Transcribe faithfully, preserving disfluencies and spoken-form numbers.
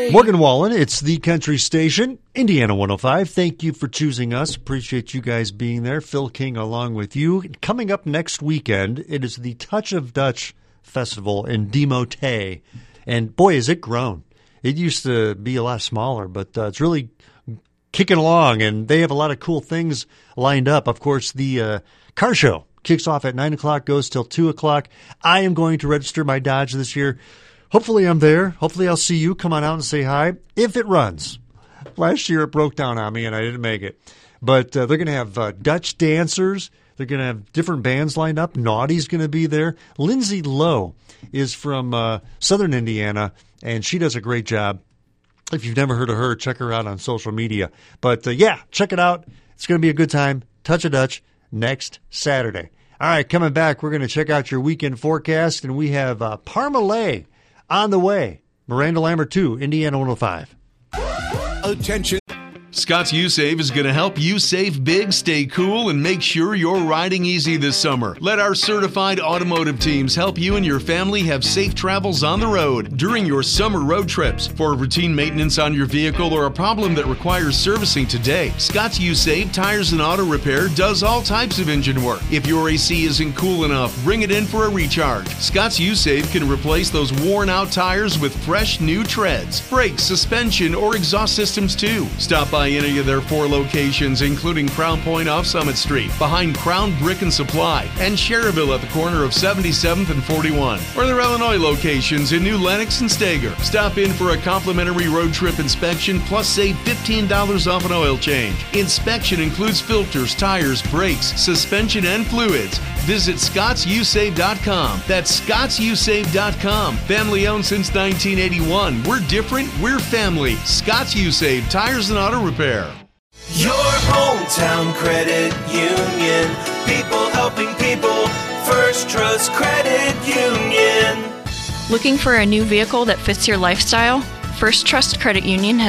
Morgan Wallen, it's the country station, Indiana one oh five. Thank you for choosing us. Appreciate you guys being there. Phil King along with you. Coming up next weekend, it is the Touch of Dutch Festival in Demote. And boy, is it grown. It used to be a lot smaller, but uh, it's really kicking along, and they have a lot of cool things lined up. Of course, the uh, car show kicks off at nine o'clock, goes till two o'clock. I am going to register my Dodge this year. Hopefully I'm there. Hopefully I'll see you. Come on out and say hi. If it runs. Last year it broke down on me and I didn't make it. But uh, they're going to have uh, Dutch dancers. They're going to have different bands lined up. Naughty's going to be there. Lindsay Lowe is from uh, Southern Indiana, and she does a great job. If you've never heard of her, check her out on social media. But, uh, yeah, check it out. It's going to be a good time. Touch of Dutch next Saturday. All right, coming back, we're going to check out your weekend forecast, and we have uh, Parmalee on the way. Miranda Lambert two, Indiana one oh five. Attention. Scott's U-Save is going to help you save big, stay cool, and make sure you're riding easy this summer. Let our certified automotive teams help you and your family have safe travels on the road during your summer road trips. For routine maintenance on your vehicle or a problem that requires servicing today, Scott's U-Save Tires and Auto Repair does all types of engine work. If your A C isn't cool enough, bring it in for a recharge. Scott's U-Save can replace those worn-out tires with fresh new treads, brakes, suspension, or exhaust systems too. Stop by any of their four locations, including Crown Point off Summit Street, behind Crown Brick and Supply, and Cherryville at the corner of seventy-seventh and forty-one, or their Illinois locations in New Lenox and Stager. Stop in for a complimentary road trip inspection, plus save fifteen dollars off an oil change. Inspection includes filters, tires, brakes, suspension, and fluids. Visit scotts u save dot com. That's scotts u save dot com. Family owned since nineteen eighty-one. We're different, we're family. Scott's U-Save Tires and Auto Repair. Your hometown credit union. People helping people. First Trust Credit Union. Looking for a new vehicle that fits your lifestyle? First Trust Credit Union has